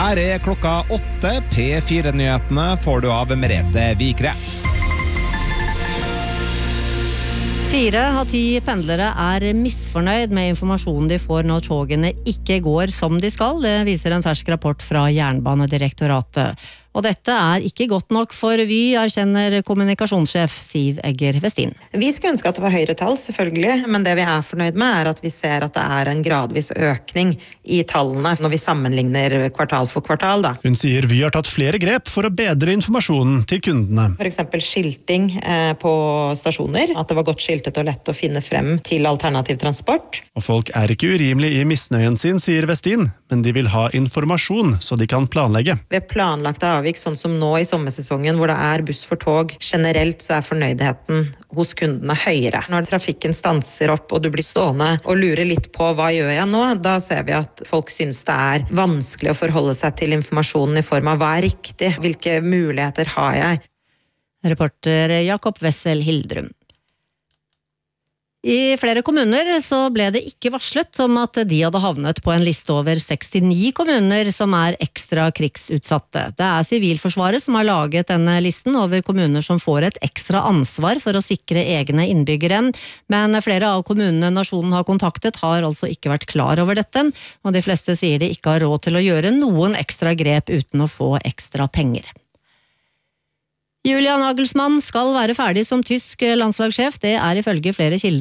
Her klokka 8. P4-nyhetene får du av Merete Vikre. 4 av 10 pendlere misfornøyd med informasjonen de får når togene ikke går som de skal. Det viser en fersk rapport fra Jernbanedirektoratet. Og dette ikke godt nok for Vy, erkjenner kommunikasjonssjef Siv Egger Westin. Vi skulle ønske at det var høyere tall, selvfølgelig, men det vi fornøyd med at vi ser at det en gradvis økning i tallene når vi sammenligner kvartal for kvartal. Da. Hun sier Vy har tatt flere grep for å bedre informasjonen til kundene. For eksempel skilting på stasjoner, at det var godt skiltet og lett å finne frem til alternativ transport. Og folk ikke urimelig i misnøyen sin, sier Westin, men de vil ha informasjon så de kan planlegge. Ved planlagte avvik, sånn som nå i sommersesongen, hvor det buss for tog, generelt så fornøydheten hos kundene høyere. Når trafikken stanser opp, og du blir stående og lurer litt på hva gjør jeg nå, da ser vi at folk synes det vanskelig å forholde seg til informasjonen i form av hva riktig, hvilke muligheter har jeg. Reporter Jakob Wessel Hildrum. I flere kommuner så ble det ikke varslet om at de hadde havnet på en liste over 69 kommuner som ekstra krigsutsatte. Det Sivilforsvaret som har laget denne listen over kommuner som får et ekstra ansvar for å sikre egne innbyggere, men flere av kommunene nasjonen har kontaktet har altså ikke vært klar over dette, og de fleste sier de ikke har råd til å gjøre noen ekstra grep uten å få ekstra penger. Julian Nagelsmann skal være ferdig som tysk landslagssjef, det ifølge flere kilder